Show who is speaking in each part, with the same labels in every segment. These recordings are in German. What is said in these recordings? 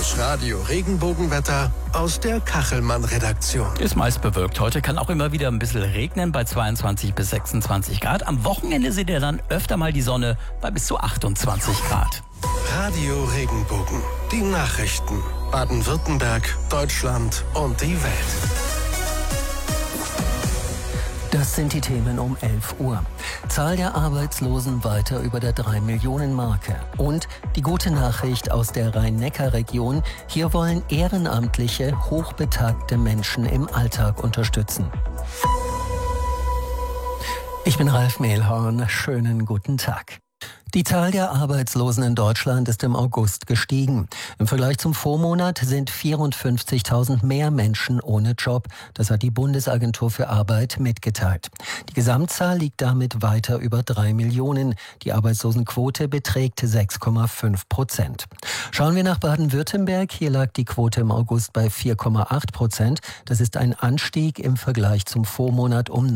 Speaker 1: Das Radio Regenbogenwetter aus der Kachelmann-Redaktion.
Speaker 2: Ist meist bewölkt. Heute kann auch immer wieder ein bisschen regnen bei 22 bis 26 Grad. Am Wochenende seht ihr dann öfter mal die Sonne bei bis zu 28 Grad.
Speaker 1: Radio Regenbogen. Die Nachrichten. Baden-Württemberg, Deutschland und die Welt.
Speaker 3: Das sind die Themen um 11 Uhr. Zahl der Arbeitslosen weiter über der 3-Millionen-Marke. Und die gute Nachricht aus der Rhein-Neckar-Region. Hier wollen ehrenamtliche, hochbetagte Menschen im Alltag unterstützen. Ich bin Ralf Mehlhorn. Schönen guten Tag. Die Zahl der Arbeitslosen in Deutschland ist im August gestiegen. Im Vergleich zum Vormonat sind 54.000 mehr Menschen ohne Job. Das hat die Bundesagentur für Arbeit mitgeteilt. Die Gesamtzahl liegt damit weiter über 3 Millionen. Die Arbeitslosenquote beträgt 6,5%. Schauen wir nach Baden-Württemberg. Hier lag die Quote im August bei 4,8%. Das ist ein Anstieg im Vergleich zum Vormonat um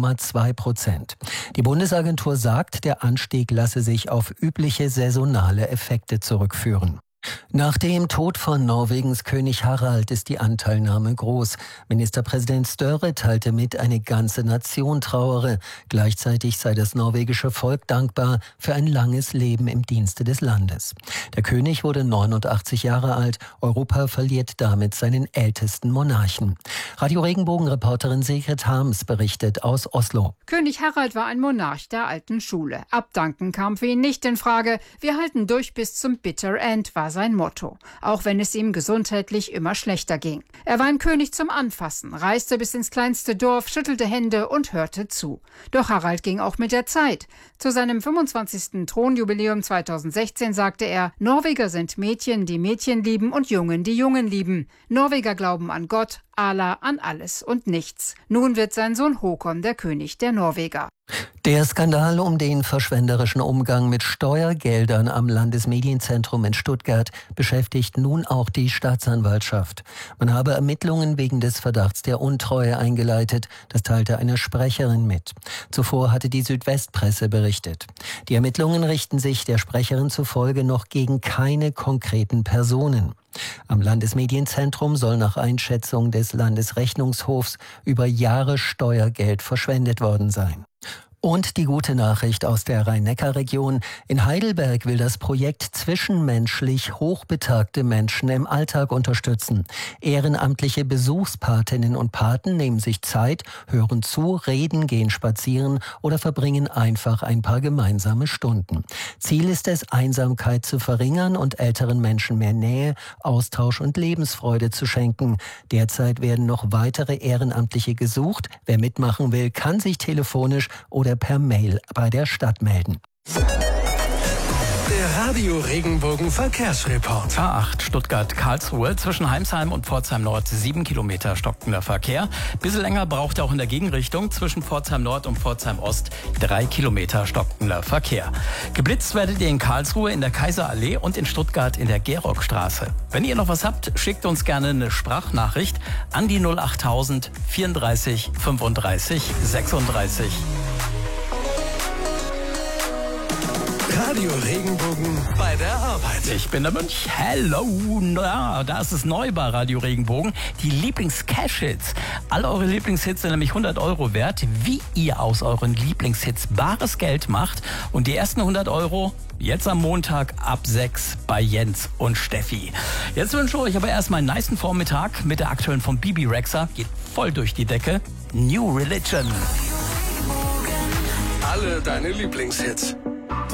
Speaker 3: 0,2%. Die Bundesagentur sagt, der Anstieg lasse sich auf übliche saisonale Effekte zurückführen. Nach dem Tod von Norwegens König Harald ist die Anteilnahme groß. Ministerpräsident Støre teilte mit, eine ganze Nation trauere. Gleichzeitig sei das norwegische Volk dankbar für ein langes Leben im Dienste des Landes. Der König wurde 89 Jahre alt. Europa verliert damit seinen ältesten Monarchen. Radio Regenbogen-Reporterin Sigrid Harms berichtet aus Oslo.
Speaker 4: König Harald war ein Monarch der alten Schule. Abdanken kam für ihn nicht in Frage. Wir halten durch bis zum Bitter End, war sein Motto, auch wenn es ihm gesundheitlich immer schlechter ging. Er war ein König zum Anfassen, reiste bis ins kleinste Dorf, schüttelte Hände und hörte zu. Doch Harald ging auch mit der Zeit. Zu seinem 25. Thronjubiläum 2016 sagte er, Norweger sind Mädchen, die Mädchen lieben und Jungen, die Jungen lieben. Norweger glauben an Gott, Allah, an alles und nichts. Nun wird sein Sohn Håkon der König der Norweger.
Speaker 3: Der Skandal um den verschwenderischen Umgang mit Steuergeldern am Landesmedienzentrum in Stuttgart beschäftigt nun auch die Staatsanwaltschaft. Man habe Ermittlungen wegen des Verdachts der Untreue eingeleitet, das teilte eine Sprecherin mit. Zuvor hatte die Südwestpresse berichtet. Die Ermittlungen richten sich der Sprecherin zufolge noch gegen keine konkreten Personen. Am Landesmedienzentrum soll nach Einschätzung des Landesrechnungshofs über Jahre Steuergeld verschwendet worden sein. Und die gute Nachricht aus der Rhein-Neckar-Region. In Heidelberg will das Projekt zwischenmenschlich hochbetagte Menschen im Alltag unterstützen. Ehrenamtliche Besuchspatinnen und Paten nehmen sich Zeit, hören zu, reden, gehen spazieren oder verbringen einfach ein paar gemeinsame Stunden. Ziel ist es, Einsamkeit zu verringern und älteren Menschen mehr Nähe, Austausch und Lebensfreude zu schenken. Derzeit werden noch weitere Ehrenamtliche gesucht. Wer mitmachen will, kann sich telefonisch oder per Mail bei der Stadt melden.
Speaker 1: Der Radio Regenbogen Verkehrsreport.
Speaker 2: A8 Stuttgart-Karlsruhe zwischen Heimsheim und Pforzheim Nord 7 Kilometer stockender Verkehr. Bisschen länger braucht er auch in der Gegenrichtung zwischen Pforzheim Nord und Pforzheim Ost 3 Kilometer stockender Verkehr. Geblitzt werdet ihr in Karlsruhe in der Kaiserallee und in Stuttgart in der Gerockstraße. Wenn ihr noch was habt, schickt uns gerne eine Sprachnachricht an die 08000 34 35 36.
Speaker 1: Radio Regenbogen bei der Arbeit.
Speaker 2: Ich bin der Mönch. Hello. Na, da ist es neu bei Radio Regenbogen. Die Lieblings-Cash-Hits. Alle eure Lieblingshits sind nämlich 100 € wert. Wie ihr aus euren Lieblingshits bares Geld macht. Und die ersten 100 € jetzt am Montag ab 6 bei Jens und Steffi. Jetzt wünsche ich euch aber erstmal einen nicen Vormittag mit der aktuellen von Bibi Rexha. Geht voll durch die Decke. New Religion.
Speaker 1: Alle deine Lieblingshits.